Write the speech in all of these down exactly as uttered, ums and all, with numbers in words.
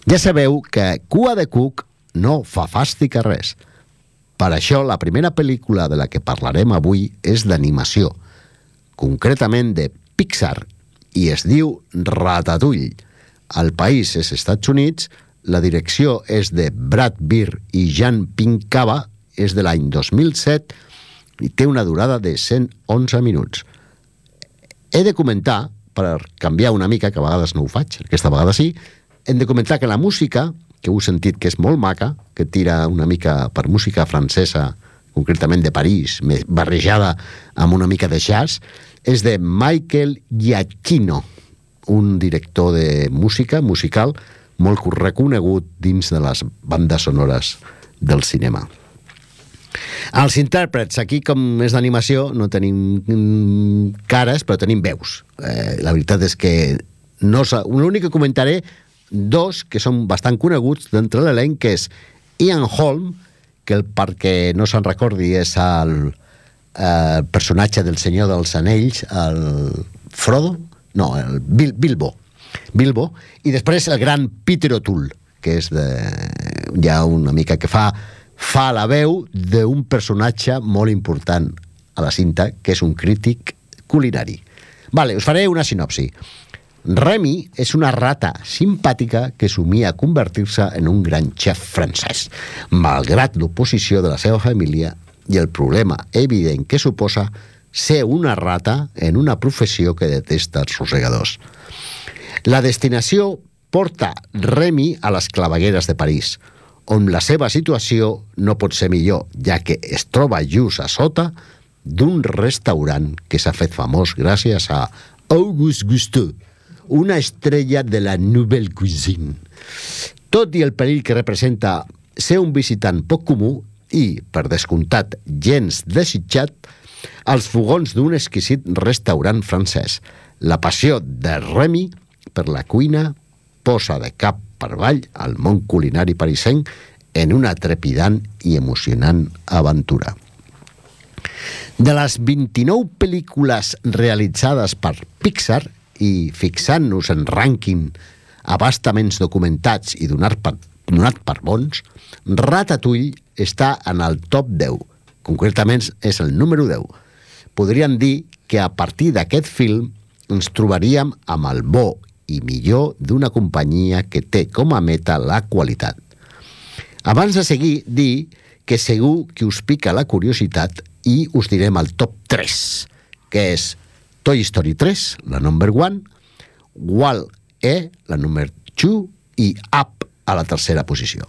Ja sabeu que Cua de Cuc no fa fàstic a res. Per això, la primera pel·lícula de la que parlarem avui és d'animació, concretament de Pixar, i es diu Ratatouille. El país és Estats Units, la direcció és de Brad Bird i Jan Pinkava, és de l'any dos mil set i té una durada de cent onze minuts. He de comentar, per canviar una mica, que a vegades no ho faig, aquesta vegada sí, hem de comentar que la música, que heu sentit que és molt maca, que tira una mica per música francesa, concretament de París, barrejada amb una mica de jazz, és de Michael Giacchino, un director de música, musical, molt reconegut dins de les bandes sonores del cinema. Els intèrprets, aquí com és d'animació, no tenim cares, però tenim veus. Eh, la veritat és que no l'únic que comentaré, dos que són bastant coneguts d'entre l'elenc, que és Ian Holm, que el, perquè no se'n recordi és el, el personatge del Senyor dels Anells, el Frodo? No, el Bil Bilbo. Bilbo. I després el gran Peter O'Toole, que és de, ja una mica que fa, fa la veu d'un personatge molt important a la cinta, que és un crític culinari. Vale, us faré una sinopsi. Remy és una rata simpàtica que somia convertir-se en un gran xef francès, malgrat l'oposició de la seva família i el problema evident que suposa ser una rata en una professió que detesta els rosegadors. La destinació porta Remy a les clavegueres de París, on la seva situació no pot ser millor, ja que es troba just a sota d'un restaurant que s'ha fet famós gràcies a Auguste Gusteau, una estrella de la nouvelle cuisine. Tot i el perill que representa ser un visitant poc comú i, per descomptat, gens desitjat, als fogons d'un exquisit restaurant francès. La passió de Remy per la cuina posa de cap per avall al món culinari parisenc en una trepidant i emocionant aventura. De les vint-i-nou pel·lícules realitzades per Pixar i fixant-nos en rànquing abastaments documentats i donat per, donat per bons, Ratatouille està en el top deu. Concretament és el número deu. Podríem dir que a partir d'aquest film ens trobaríem amb el bo i millor d'una companyia que té com a meta la qualitat. Abans de seguir, dir que segur que us pica la curiositat i us direm el top tres, que és Toy Story tres, la number one, Wall-E, la number two, i Up, a la tercera posició.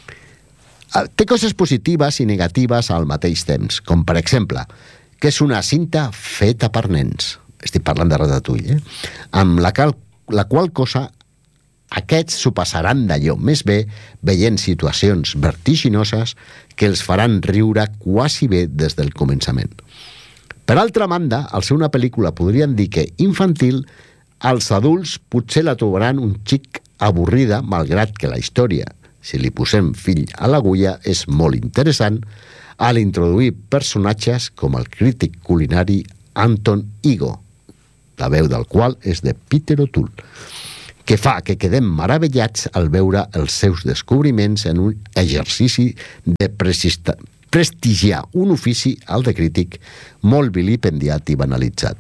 Té coses positives i negatives al mateix temps, com per exemple, que és una cinta feta per nens, estic parlant de Ratatouille, eh? amb la, cal, la qual cosa aquests s'ho passaran d'allò més bé veient situacions vertiginoses que els faran riure quasi bé des del començament. Per altra banda, al ser una pel·lícula podríem dir que infantil, els adults potser la trobaran un xic avorrida, malgrat que la història, si li posem fill a l'agulla, és molt interessant a l'introduir personatges com el crític culinari Anton Ego, la veu del qual és de Peter O'Toole, que fa que quedem meravellats al veure els seus descobriments en un exercici de presista, prestigiar un ofici, el de crític, molt vilipendiat i banalitzat.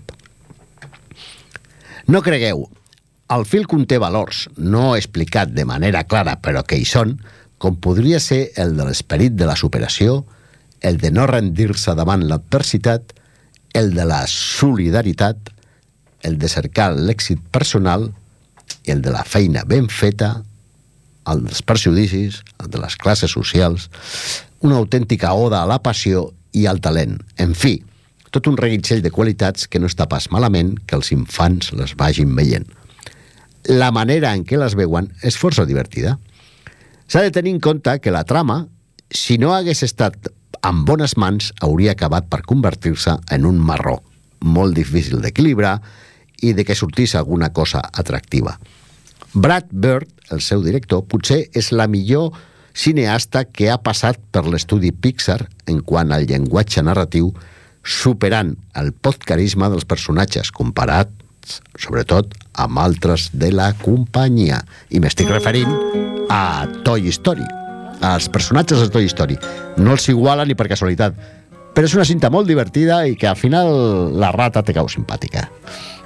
No cregueu, el fil conté valors, no explicat de manera clara, però que hi són, com podria ser el de l'esperit de la superació, el de no rendir-se davant l'adversitat, el de la solidaritat, el de cercar l'èxit personal i el de la feina ben feta, el dels perjudicis, el de les classes socials, una autèntica oda a la passió i al talent. En fi, tot un reguitzell de qualitats que no està pas malament que els infants les vagin veient. La manera en què les veuen és força divertida. S'ha de tenir en compte que la trama, si no hagués estat en bones mans, hauria acabat per convertir-se en un marró, molt difícil d'equilibrar i de que sortís alguna cosa atractiva. Brad Bird, el seu director, potser és la millor cineasta que ha passat per l'estudi Pixar en quant al llenguatge narratiu, superant el poc carisma dels personatges comparat, comparats, sobretot amb altres de la companyia. I m'estic referint a Toy Story, als personatges de Toy Story. No els iguala ni per casualitat, però és una cinta molt divertida i que al final la rata te cau simpàtica.